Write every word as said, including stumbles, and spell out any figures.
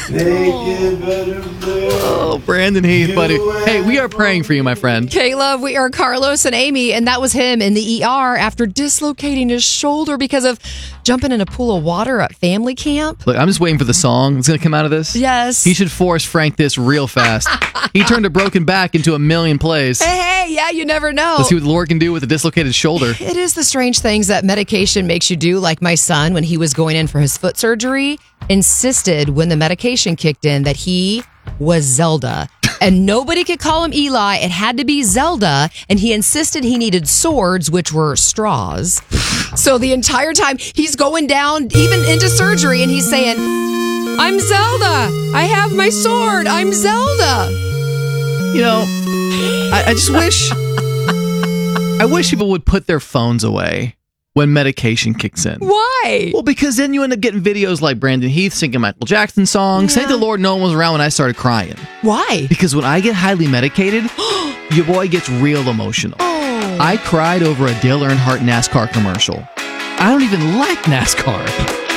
Oh, Brandon Heath, buddy. Hey, we are praying for you, my friend. Caleb, we are Carlos and Amy, and that was him in the E R after dislocating his shoulder because of jumping in a pool of water at family camp. Look, I'm just waiting for the song that's going to come out of this. Yes. He should force Frank this real fast. He turned a broken back into a million plays. Hey, hey, yeah, you never know. Let's see what the Lord can do with a dislocated shoulder. It is the strange things that medication makes you do, like my son, when he was going in for his foot surgery, insisted when the medication kicked in that he was Zelda. And nobody could call him Eli. It had to be Zelda. And he insisted he needed swords, which were straws. So the entire time he's going down, even into surgery, and he's saying, I'm Zelda. I have my sword. I'm Zelda. You know, I, I just wish, I wish people would put their phones away when medication kicks in. Why? Well, because then you end up getting videos like Brandon Heath singing Michael Jackson songs. Yeah. Thank the Lord no one was around when I started crying. Why? Because when I get highly medicated, your boy gets real emotional. Oh. I cried over a Dale Earnhardt NASCAR commercial. I don't even like NASCAR.